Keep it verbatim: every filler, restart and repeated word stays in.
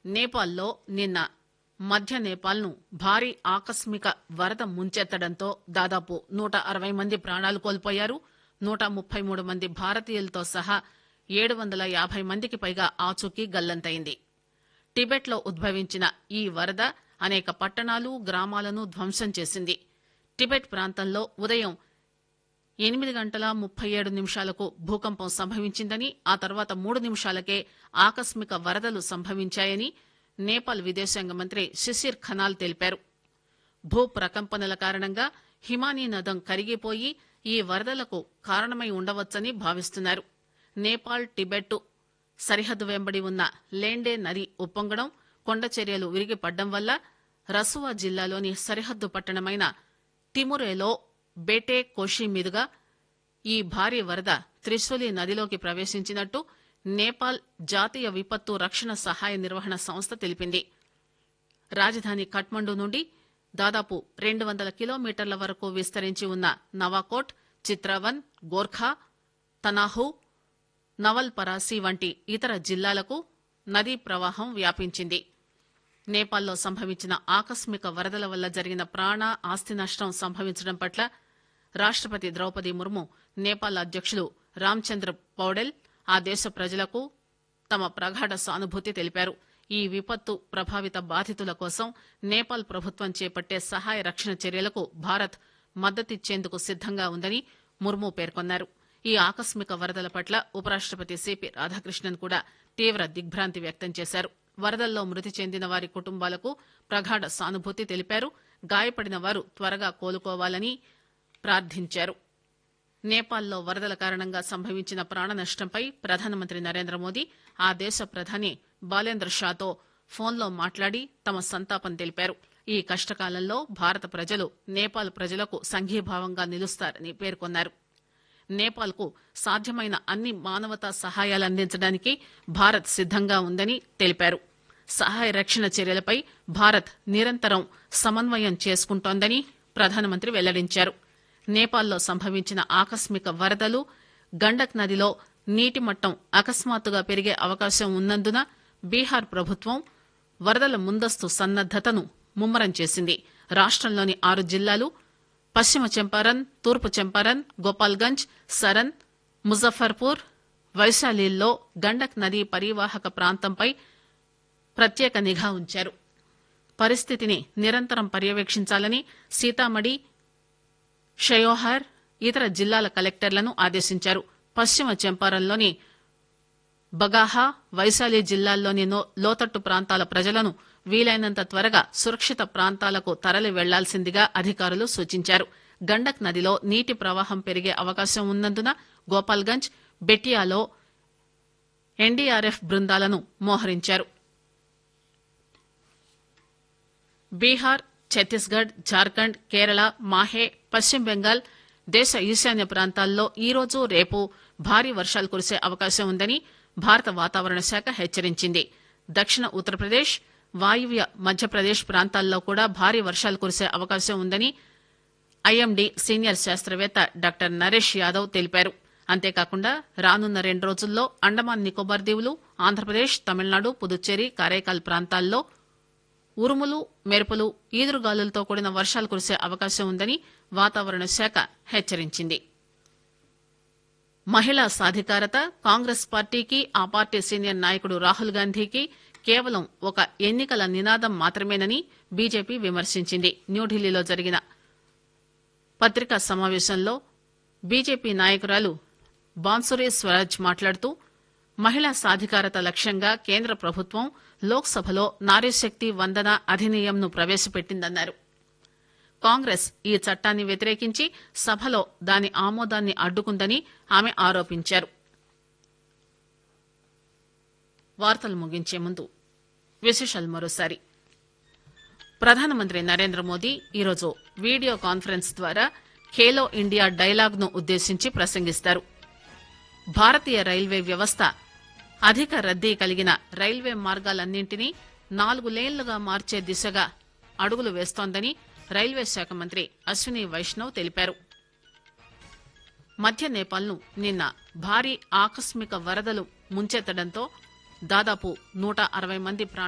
నేపాల్లో నిన్న మధ్య నేపాల్ను భారీ ఆకస్మిక వరద ముంచెత్తడంతో దాదాపు నూట అరవై మంది ప్రాణాలు కోల్పోయారు. నూట ముప్పై మూడు మంది భారతీయులతో సహా ఏడు వందల యాభై మందికి పైగా ఆచూకీ గల్లంతైంది. టిబెట్లో ఉద్భవించిన ఈ వరద అనేక పట్టణాలు, గ్రామాలను ధ్వంసం చేసింది. టిబెట్ ప్రాంతంలో ఉదయం ఎనిమిది గంటల ముప్పై ఏడు నిమిషాలకు భూకంపం సంభవించిందని, ఆ తర్వాత మూడు నిమిషాలకే ఆకస్మిక వరదలు సంభవించాయని నేపాల్ విదేశాంగ మంత్రి శిశిర్ ఖనాల్ తెలిపారు. భూ ప్రకంపనల కారణంగా హిమానీ నదం కరిగిపోయి ఈ వరదలకు కారణమై ఉండవచ్చని భావిస్తున్నారు. నేపాల్ టిబెట్ సరిహద్దు వెంబడి ఉన్న లేండే నది ఉప్పొంగడం, కొండచర్యలు విరిగిపడ్డం వల్ల రసువా జిల్లాలోని సరిహద్దు పట్టణమైన తిమురేలో బేటే కోషి మీదుగా ఈ భారీ వరద త్రిశూలి నదిలోకి ప్రవేశించినట్టు నేపాల్ జాతీయ విపత్తు రక్షణ సహాయ నిర్వహణ సంస్థ తెలిపింది. రాజధాని కఠ్మండు నుండి దాదాపు రెండు వందల కిలోమీటర్ల వరకు విస్తరించి ఉన్న నవాకోట్, చిత్రవన్, గోర్ఖా, తనాహు, నవల్ పరాసి వంటి ఇతర జిల్లాలకు నదీ ప్రవాహం వ్యాపించింది. నేపాల్లో సంభవించిన ఆకస్మిక వరదల వల్ల జరిగిన ప్రాణ, ఆస్తి నష్టం సంభవించడం పట్ల రాష్టపతి ద్రౌపది ముర్ము, నేపాల్ అధ్యకులు రామ్చంద్ర పౌడెల్ ఆ దేశ ప్రజలకు తమ ప్రగాఢ సానుభూతి తెలిపారు. ఈ విపత్తు ప్రభావిత బాధితుల కోసం నేపాల్ ప్రభుత్వం చేపట్టే సహాయ రక్షణ చర్యలకు భారత్ మద్దతిచ్చేందుకు సిద్దంగా ఉందని ముర్ము పేర్కొన్నారు. ఈ ఆకస్మిక వరదల పట్ల ఉపరాష్టపతి సిపి రాధాకృష్ణన్ కూడా తీవ్ర దిగ్భ్రాంతి వ్యక్తం చేశారు. వరదల్లో మృతి చెందిన వారి కుటుంబాలకు ప్రగాఢ సానుభూతి తెలిపారు. గాయపడిన వారు త్వరగా కోలుకోవాలని ప్రార్థించారు. నేపాల్లో వరదల కారణంగా సంభవించిన ప్రాణ నష్టంపై ప్రధానమంత్రి నరేంద్ర మోదీ ఆ దేశ ప్రధాని బాలేంద్ర షాతో ఫోన్లో మాట్లాడి తమ సంతాపం తెలిపారు. ఈ కష్టకాలంలో భారత ప్రజలు నేపాల్ ప్రజలకు సంఘీభావంగా నిలుస్తారని పేర్కొన్నారు. నేపాల్కు సాధ్యమైన అన్ని మానవతా సహాయాలందించడానికి భారత్ సిద్దంగా ఉందని తెలిపారు. సహాయ రక్షణ చర్యలపై భారత్ నిరంతరం సమన్వయం చేసుకుంటోందని ప్రధానమంత్రి వెల్లడించారు. నేపాల్లో సంభవించిన ఆకస్మిక వరదలు, గండక్ నదిలో నీటి మట్టం అకస్మాత్తుగా పెరిగే అవకాశం ఉన్నందున బీహార్ ప్రభుత్వం వరదల ముందస్తు సన్నద్దతను ముమ్మరం చేసింది. రాష్టంలోని ఆరు జిల్లాలు పశ్చిమ చంపారన్, తూర్పు చంపారన్, గోపాల్గంజ్, సరన్, ముజఫర్పూర్, వైశాలిల్లో గండక్ నదీ పరివాహక ప్రాంతంపై ప్రత్యేక నిఘా ఉంచారు. పరిస్థితిని నిరంతరం పర్యవేక్షించాలని సీతామఢి, షయోహార్, ఇతర జిల్లాల కలెక్టర్లను ఆదేశించారు. పశ్చిమ చంపారన్లోని బగాహా, వైశాలి జిల్లాల్లోని లోతట్టు ప్రాంతాల ప్రజలను వీలైనంత త్వరగా సురక్షిత ప్రాంతాలకు తరలి వెళ్లాల్సిందిగా అధికారులు సూచించారు. గండక్ నదిలో నీటి ప్రవాహం పెరిగే అవకాశం ఉన్నందున గోపాల్గంజ్, బెటియాలో ఎన్డీఆర్ఎఫ్ బృందాలను మోహరించారు. బీహార్, ఛత్తీస్గఢ్, జార్ఖండ్, కేరళ, మాహే, పశ్చిమ బెంగాల్, దేశ ఈశాన్య ప్రాంతాల్లో ఈరోజు, రేపు భారీ వర్షాలు కురిసే అవకాశం ఉందని భారత వాతావరణ శాఖ హెచ్చరించింది. దక్షిణ ఉత్తరప్రదేశ్, వాయువ్య మధ్యప్రదేశ్ ప్రాంతాల్లో కూడా భారీ వర్షాలు కురిసే అవకాశం ఉందని ఐఎండీ సీనియర్ శాస్త్రవేత్త డాక్టర్ నరేష్ యాదవ్ తెలిపారు. అంతేకాకుండా రానున్న రెండు రోజుల్లో అండమాన్ నికోబార్ దీవులు, ఆంధ్రప్రదేశ్, తమిళనాడు, పుదుచ్చేరి, కారైకాల్ ప్రాంతాల్లో ఉరుములు, మెరుపులు, ఈదురుగాలులతో కూడిన వర్షాలు కురిసే అవకాశం ఉందని వాతావరణ శాఖ హెచ్చరించింది. మహిళా సాధికారత కాంగ్రెస్ పార్టీకి, ఆ పార్టీ సీనియర్ నాయకుడు రాహుల్ గాంధీకి కేవలం ఒక ఎన్నికల నినాదం మాత్రమేనని బీజేపీ విమర్శించింది. న్యూఢిల్లీలో జరిగిన పత్రికా సమావేశంలో బీజేపీ నాయకురాలు బాన్సురి స్వరాజ్ మాట్లాడుతూ మహిళా సాధికారత లక్ష్యంగా కేంద్ర ప్రభుత్వం లోక్సభలో నారీశక్తి వందన అధినియంను ప్రవేశపెట్టిందన్నారు. కాంగ్రెస్ ఈ చట్టాన్ని వ్యతిరేకించి సభలో దాని ఆమోదాన్ని అడ్డుకుందని ఆమె ఆరోపించారు. వార్తలు ముగించే ముందు విశేషాలు మరోసారి. ప్రధానమంత్రి నరేంద్ర మోదీ ఈరోజు వీడియో కాన్ఫరెన్స్ ద్వారా ఖేలో ఇండియా డైలాగ్ ను ఉద్దేశించి ప్రసంగిస్తారు. భారతీయ రైల్వే వ్యవస్థ అధిక రద్దీ కలిగిన రైల్వే మార్గాలన్నింటినీ నాలుగు లేన్లుగా మార్చే దిశగా అడుగులు వేస్తోందని రైల్వే శాఖ మంత్రి అశ్విని వైష్ణవ్ తెలిపారు. మధ్య నేపాల్ను నిన్న భారీ ఆకస్మిక వరదలు ముంచెత్తడంతో దాదాపు నూట అరవై మంది ప్రాణాలు